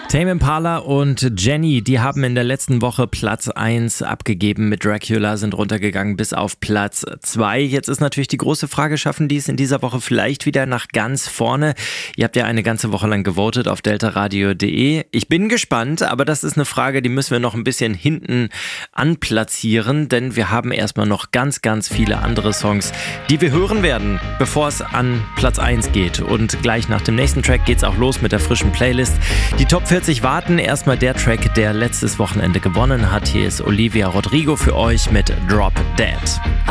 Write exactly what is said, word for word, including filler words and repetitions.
Tame Impala und Jenny, die haben in der letzten Woche Platz eins abgegeben mit Dracula, sind runtergegangen bis auf Platz zwei. Jetzt ist natürlich die große Frage, schaffen die es in dieser Woche vielleicht wieder nach ganz vorne? Ihr habt ja eine ganze Woche lang gewotet auf delta radio punkt de. Ich bin gespannt, aber das ist eine Frage, die müssen wir noch ein bisschen hinten anplatzieren, denn wir haben erstmal noch ganz, ganz viele andere Songs, die wir hören werden, bevor es an Platz eins geht. Und gleich nach dem nächsten Track geht's auch los mit der frischen Playlist. Die Top vierzig warten. Erstmal der Track, der letztes Wochenende gewonnen hat. Hier ist Olivia Rodrigo für euch mit Drop Dead.